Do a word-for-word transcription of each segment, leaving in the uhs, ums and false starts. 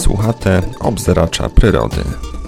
Słuchate obzeracza przyrody.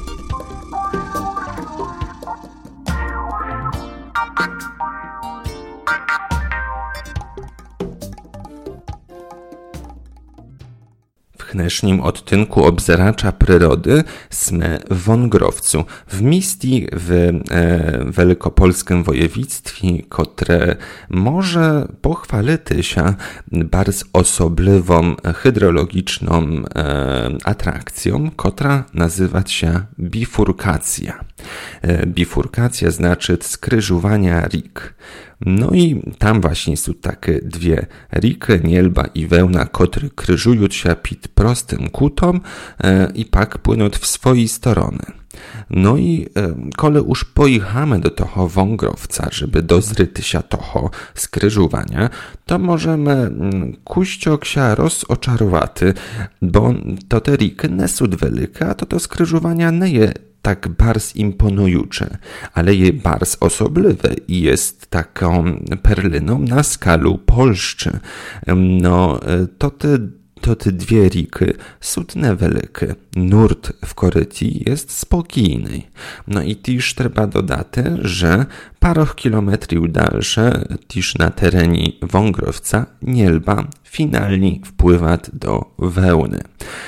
W dnešním odtynku obzeracza przyrody sme w Wągrowcu, w mieści w e, wielkopolskim województwie, które może pochwality się bardzo osobliwą hydrologiczną e, atrakcją, która nazywa się bifurkacja. E, bifurkacja znaczy skrzyżowania rik. No i tam właśnie są takie dwie riki, Nielba i Wełna, które krzyżują się pod prostym kutом e, i pak płyną w swojej strony. No i e, kole już pojechamy do toho Wągrowca, żeby dozryty się toho skrzyżowania, to możemy mm, kuściok się rozoczarowaty, bo to te riki nie są wielkie, a to to skrzyżowania nie jest tak bardzo imponujące, ale je bardzo osobliwe i jest taką perliną na skalu Polszczy. No, to te, to te dwie riki są niewielkie. Nurt w koryci jest spokojny. No i też trzeba dodać, że parę kilometrów dalsze, też na terenie Wągrowca, Nielba finalnie wpływa do Wełny.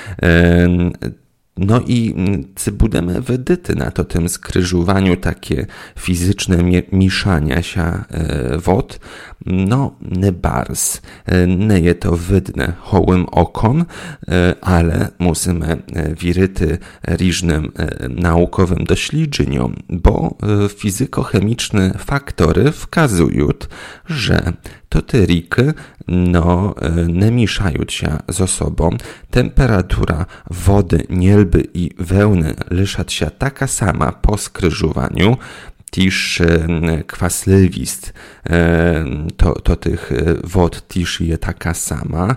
Ehm, No i czy będziemy wydyty na to tym skrzyżowaniu takie fizyczne mieszania się e, wod? No, nie bardzo. E, nie jest to widne hołym okom, e, ale musimy wiryty różnym e, naukowym doświadczeniom, bo e, fizykochemiczne faktory wskazują, że to te riki no, nie mieszają się ze sobą. Temperatura wody, Nielby i Wełny lisza się taka sama po skrzyżowaniu, też kwasliwist to, to tych wod też jest taka sama,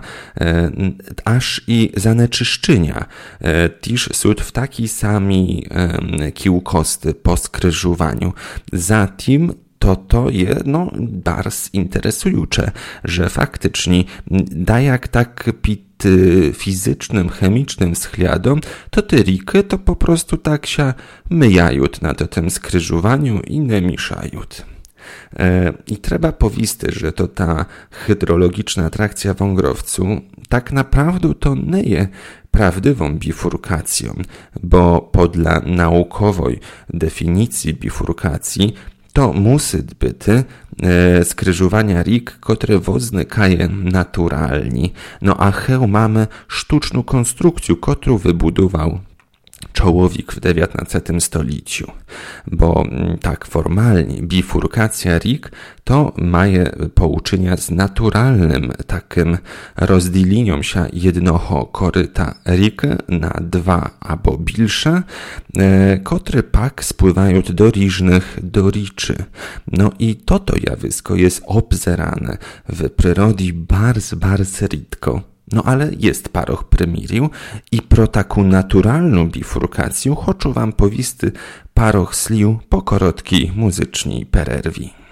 aż i zaneczyszczenia też są w takiej samej kiełkosty po skrzyżowaniu. Zatem to to jest no, bardzo interesujące, że faktycznie da jak tak pit fizycznym, chemicznym względom, to te riki to po prostu tak się myjają na to tym skrzyżowaniu i nie mieszają. E, I trzeba powiedzieć, że to ta hydrologiczna atrakcja w Wągrowcu tak naprawdę to nie jest prawdziwą bifurkacją, bo podla naukowej definicji bifurkacji to musi być e, skrzyżowania rik, które wznikają naturalnie. No a heł mamy sztuczną konstrukcję, którą wybudował człowiek w dziewiętnastym stuleciu, bo tak formalnie bifurkacja rik to ma połączenia z naturalnym takim rozdzieleniiem się jednego koryta riki na dwa albo większe, e, które pak spływają do różnych doriczy. No i to to jawisko jest obzerane w przyrodzie bardzo, bardzo rzadko. No ale jest paroch prymirów i pro taką naturalną bifurkację chcę wam powiedzieć paroch slił po korotkiej muzycznej pererwi.